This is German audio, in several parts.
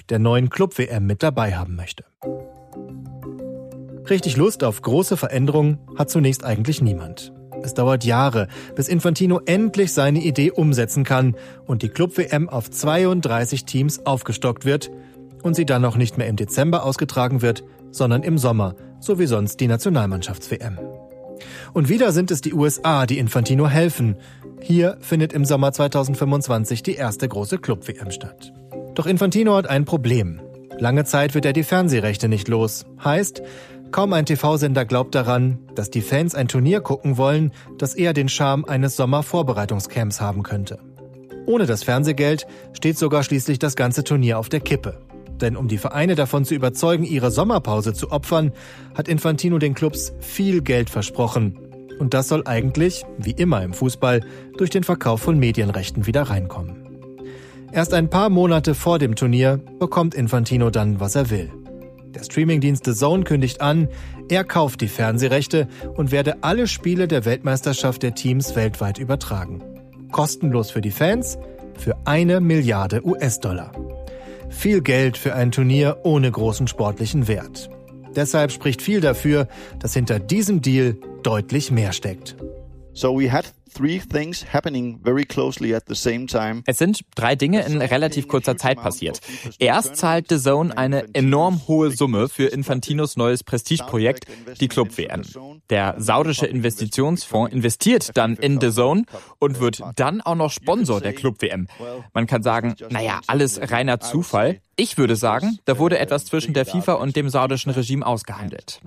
der neuen Club-WM mit dabei haben möchte. Richtig Lust auf große Veränderungen hat zunächst eigentlich niemand. Es dauert Jahre, bis Infantino endlich seine Idee umsetzen kann und die Club-WM auf 32 Teams aufgestockt wird und sie dann auch nicht mehr im Dezember ausgetragen wird, sondern im Sommer, so wie sonst die Nationalmannschafts-WM. Und wieder sind es die USA, die Infantino helfen. Hier findet im Sommer 2025 die erste große Club-WM statt. Doch Infantino hat ein Problem. Lange Zeit wird er die Fernsehrechte nicht los. Heißt, kaum ein TV-Sender glaubt daran, dass die Fans ein Turnier gucken wollen, das eher den Charme eines Sommervorbereitungscamps haben könnte. Ohne das Fernsehgeld steht sogar schließlich das ganze Turnier auf der Kippe. Denn um die Vereine davon zu überzeugen, ihre Sommerpause zu opfern, hat Infantino den Clubs viel Geld versprochen. Und das soll eigentlich, wie immer im Fußball, durch den Verkauf von Medienrechten wieder reinkommen. Erst ein paar Monate vor dem Turnier bekommt Infantino dann, was er will. Der Streamingdienst DAZN kündigt an, er kauft die Fernsehrechte und werde alle Spiele der Weltmeisterschaft der Teams weltweit übertragen. Kostenlos für die Fans, für 1 Milliarde US-Dollar. Viel Geld für ein Turnier ohne großen sportlichen Wert. Deshalb spricht viel dafür, dass hinter diesem Deal deutlich mehr steckt. So we had three things happening very closely at the same time. Es sind 3 Dinge in relativ kurzer Zeit passiert. Erst zahlt DAZN eine enorm hohe Summe für Infantinos neues Prestigeprojekt, die Club-WM. Der saudische Investitionsfonds investiert dann in DAZN und wird dann auch noch Sponsor der Club-WM. Man kann sagen, alles reiner Zufall. Ich würde sagen, da wurde etwas zwischen der FIFA und dem saudischen Regime ausgehandelt.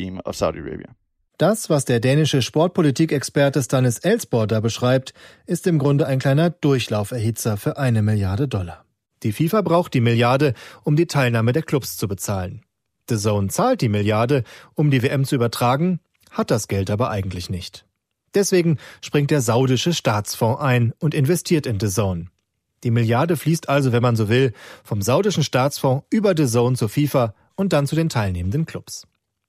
Das, was der dänische Sportpolitikexperte Stanis Elsborg da beschreibt, ist im Grunde ein kleiner Durchlauferhitzer für 1 Milliarde Dollar. Die FIFA braucht die Milliarde, um die Teilnahme der Clubs zu bezahlen. DAZN zahlt die Milliarde, um die WM zu übertragen, hat das Geld aber eigentlich nicht. Deswegen springt der saudische Staatsfonds ein und investiert in DAZN. Die Milliarde fließt also, wenn man so will, vom saudischen Staatsfonds über DAZN zur FIFA und dann zu den teilnehmenden Clubs.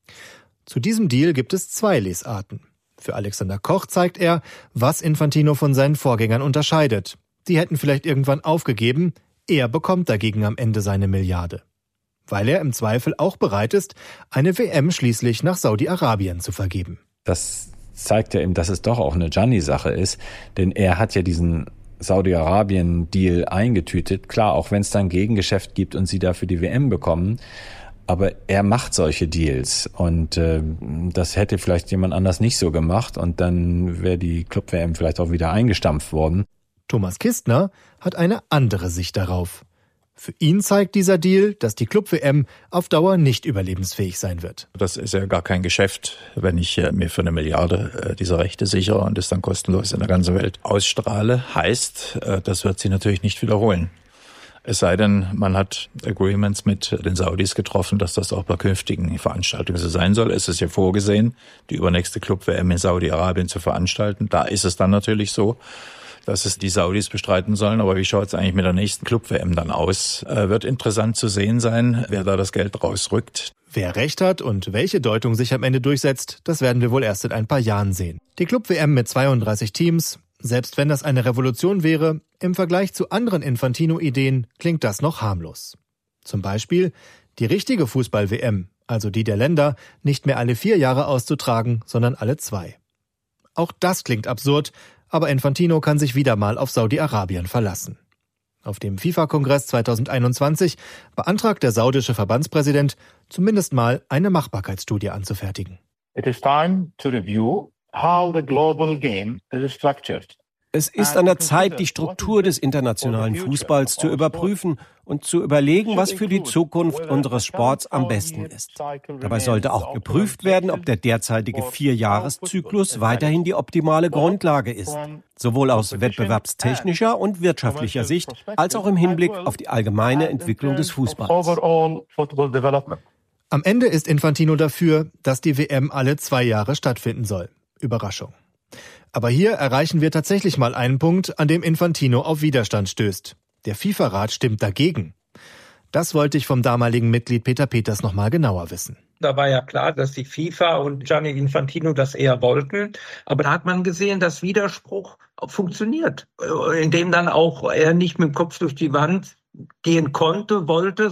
Zu diesem Deal gibt es 2 Lesarten. Für Alexander Koch zeigt er, was Infantino von seinen Vorgängern unterscheidet. Die hätten vielleicht irgendwann aufgegeben, er bekommt dagegen am Ende seine Milliarde. Weil er im Zweifel auch bereit ist, eine WM schließlich nach Saudi-Arabien zu vergeben. Das zeigt ja eben, dass es doch auch eine Gianni-Sache ist, denn er hat ja diesen Saudi-Arabien-Deal eingetütet. Klar, auch wenn es dann Gegengeschäft gibt und sie dafür die WM bekommen, aber er macht solche Deals und das hätte vielleicht jemand anders nicht so gemacht und dann wäre die Club-WM vielleicht auch wieder eingestampft worden. Thomas Kistner hat eine andere Sicht darauf. Für ihn zeigt dieser Deal, dass die Club-WM auf Dauer nicht überlebensfähig sein wird. Das ist ja gar kein Geschäft, wenn ich mir für 1 Milliarde diese Rechte sichere und es dann kostenlos in der ganzen Welt ausstrahle. Heißt, das wird sich natürlich nicht wiederholen. Es sei denn, man hat Agreements mit den Saudis getroffen, dass das auch bei künftigen Veranstaltungen so sein soll. Es ist ja vorgesehen, die übernächste Club-WM in Saudi-Arabien zu veranstalten. Da ist es dann natürlich so, dass es die Saudis bestreiten sollen. Aber wie schaut es eigentlich mit der nächsten Club-WM dann aus? Wird interessant zu sehen sein, wer da das Geld rausrückt. Wer recht hat und welche Deutung sich am Ende durchsetzt, das werden wir wohl erst in ein paar Jahren sehen. Die Club-WM mit 32 Teams, selbst wenn das eine Revolution wäre, im Vergleich zu anderen Infantino-Ideen klingt das noch harmlos. Zum Beispiel die richtige Fußball-WM, also die der Länder, nicht mehr alle 4 Jahre auszutragen, sondern alle 2. Auch das klingt absurd, aber Infantino kann sich wieder mal auf Saudi-Arabien verlassen. Auf dem FIFA-Kongress 2021 beantragt der saudische Verbandspräsident, zumindest mal eine Machbarkeitsstudie anzufertigen. It is time to review how the global game is structured. Es ist an der Zeit, die Struktur des internationalen Fußballs zu überprüfen und zu überlegen, was für die Zukunft unseres Sports am besten ist. Dabei sollte auch geprüft werden, ob der derzeitige 4-Jahres-Zyklus weiterhin die optimale Grundlage ist, sowohl aus wettbewerbstechnischer und wirtschaftlicher Sicht, als auch im Hinblick auf die allgemeine Entwicklung des Fußballs. Am Ende ist Infantino dafür, dass die WM alle 2 Jahre stattfinden soll. Überraschung. Aber hier erreichen wir tatsächlich mal einen Punkt, an dem Infantino auf Widerstand stößt. Der FIFA-Rat stimmt dagegen. Das wollte ich vom damaligen Mitglied Peter Peters noch mal genauer wissen. Da war ja klar, dass die FIFA und Gianni Infantino das eher wollten. Aber da hat man gesehen, dass Widerspruch funktioniert. Indem dann auch er nicht mit dem Kopf durch die Wand gehen konnte, wollte,